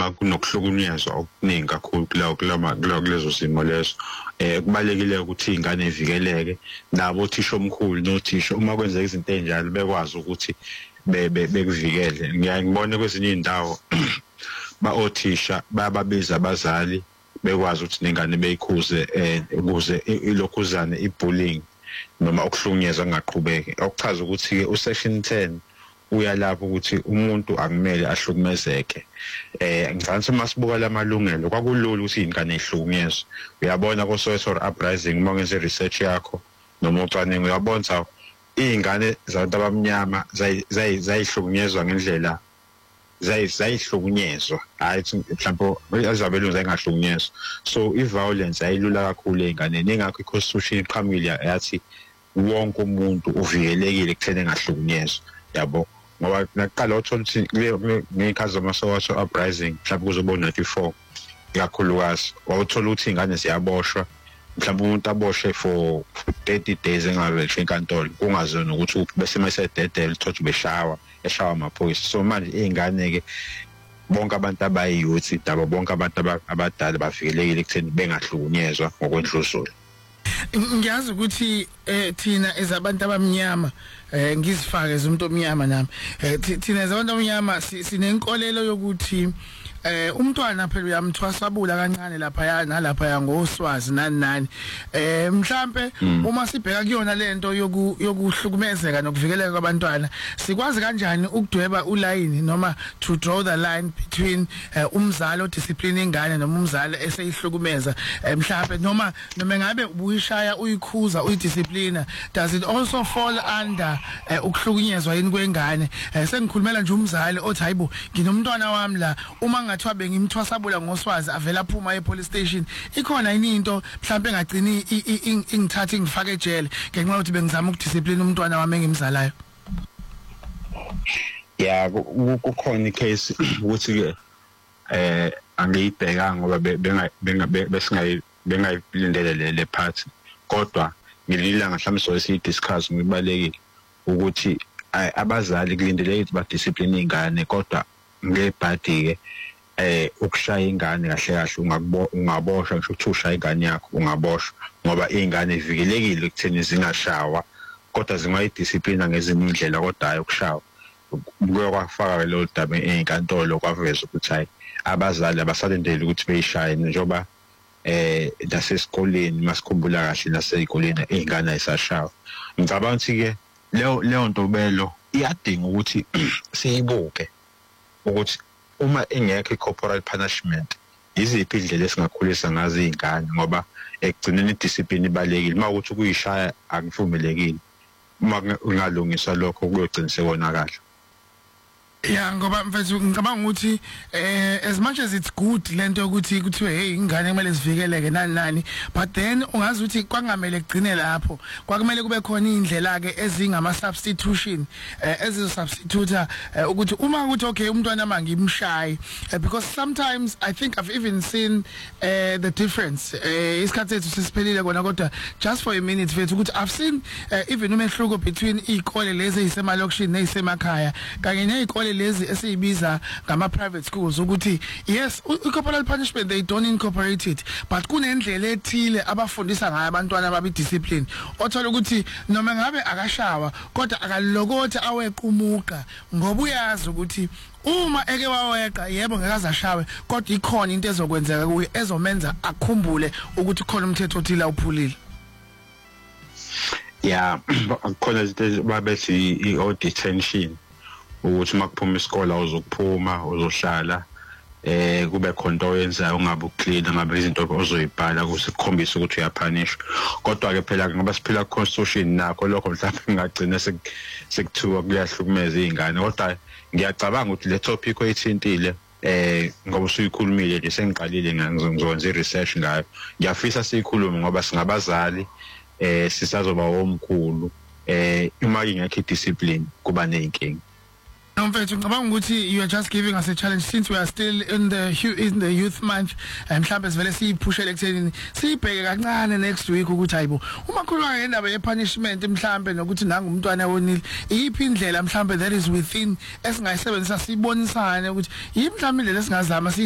kunokuhlukunyezwa okuningi kakhulu kulezo simo lezo. Kubalekile ukuthi izingane evikeleke nabo othisha omkhulu nothisha uma kwenzeka izinto ezinjalo bekwazi ukuthi bekuvikele. Ngiyangibona kwezinye indawo othisha bayababiza abazali bekwazi ukuthi nengane beyikhuze ukuze ilokhuzane ibullying noma ukuhlukunyezwa kungaqhubeki. Okuchaza ukuthi ke usection 10 uyalapho ukuthi umuntu akumele ahlukumezeke. Ngicabanga masibuka lamalungelo kwakulula ukuthi ingane ihlukunyezwe. Uyabona ko Soweto Uprising uma ngenze research yakho noma ucwaningo uyabona izingane zabantu abamnyama zayihlukunyezwa ngendlela zayihlukunyezwa hayi mhlawumbe azabelungu zayingahlukunyezwa. So i-violence ayilula kakhulu ey'nganeni ingakho i-constitution iqhamile yathi wonke umuntu uvikelekile ekutheni engahlukunyezwa yabo. Ngoba nakuqala uthola ukuthi ngey'khathi zama-Soweto Uprising mhlawumbe kuzoba 94 ikakhulukazi wawuthola ukuthi iy'ngane ziyaboshwa mhlawumbe umuntu aboshwe for 30 days engabelishwe enkantolo kungazona ukuthi bese mayisededela uthola beshawa amaphoyisa. So manje iy'ngane-ke bonke abantu abayiyuthi daba bonke abantu abadala bavikelekile ekutheni bengahlukunyezwa ngokwendluzula. Ngiyazi ukuthi thina ezabantu abamnyama ngizifake umuntu omnyama nami thina ezabantu abamnyama sinenkolelo yokuthi umntwana phela uyamthwasabula kancane lapha nalapha ngoswazi nani mhlambe uma sibheka kuyona lento yokuhlukumezeka nokuvikeleka kwabantwana sikwazi kanjani ukudweba uline noma to draw the line between umzali odiscipline ingane noma umzali eseyihlukumeza mhlambe noma ngabe ubuyishaya uyikhuza uyidiscipline does it also fall under ukuhlukunyezwa yini kwengane? Sengikhulumela nje umzali othi hayibo nginomntwana wami la uma ngathiwa bengimthwasabula ngoswazi avela phuma e-police station ikhona yini into mhlawumbe engagcini ingithatha ingifake ejele ngenxa yokuthi bengizama ukudiscipline umntwana wami engimzalayo? Yeah, kukhona icase ukuthi ke angiyibhekanga ngoba bengayilindele le part kodwa ngililanga mhlawumbe so sidiscuss ngibalekile ukuthi abazali kulindeleke ukuthi badiscipline ingane kodwa ngebhadi ke ukushaya ingane kahle ungaboshwa ngisho ukuthi ushaya ingane yakho ungaboshwa ngoba izingane evikelekile ekutheni zingashawa kodwa zingayidiscipline ngezinye indlela kodwa hayi ukushawa. Kuye kwafaka lo daba enkantolo kwaveza ukuthi hayi abazali abasalindele ukuthi beyishaye njengoba nasesikoleni masikhumbula kahle nasey'koleni izingane ayisashawa. Ngicabanga ukuthi ke leyo nto belo iyadinga ukuthi siyibuke ukuthi uma ingekho i-corporal punishment iziphi indlela esingakhulisa ngazo izingane ngoba ekugcineni idiscipline ibalekile uma ukuthi ukuyishaya akuvumelekile uma ungalungiswa lokho kuyogcina sekonakala. Yeah, ngoba mfethu ngicabanga ukuthi as much as it's good lento yokuthi kuthiwe hey ingane kumele sivikeleke nani but then ungazi ukuthi kwangamele kugcine lapho kwakumele kube khona indlela ke ezingama substitution ezizo substitute ukuthi uma ukuthi okay umntwana mangimshayi because sometimes I think I've even seen the difference isikhathi sethu sisiphelile kona kodwa just for a minute mfethu ukuthi I've seen even umehluko between izikole lezi ezisemalokishini nezisemakhaya kanye nezikole lezi esiyibiza ngama private schools ukuthi yes corporal punishment they don't incorporate it but kunendlela ethile abafundisa ngayo abantwana babi discipline othola ukuthi noma ngabe akashawa kodwa akalokothi awequmuqa ngoba uyazi ukuthi uma eke waweqa yebo ngeke ashawe kodwa ikhona into ezokwenzeka kuye ezomenza akhumbule ukuthi khona umthetho othile awuphulile. Yeah, khona izinto babethi i-detention ukuthi makuphuma isikole uzokuphuma uzohlala kube khona into oyenzayo ungabe uclean ngabe izinto ozoyibhala ukuze ukukhombisa ukuthi uyapunishwa kodwa ke phela ngoba siphila constitution nakho lokho mhlawumbe ngagcina sekuthiwa kuyahlukumeza izingane kodwa ngiyacabanga ukuthi le topic oyithintile ngoba usuyikhulumile nje sengiqalile ngizokwenza i-research ngayo ngiyafisa siyikhulume ngoba singabazali sisazoba omkhulu uma ingekho i-discipline kuba ney'nkinga. No, ngicabanga ukuthi you are just giving us a challenge since we are still in the youth month mhlawumbe sivele siyiphushele ekutheni siyibheke kancane next week ukuthi hayibo uma khuluma ngendaba ye-punishment mhlawumbe nokuthi nangumntwana wonile iyiphi indlela mhlawumbe that is within esingayisebenzisa sibonisane ukuthi yiphi mhlawumbe indlela esingazama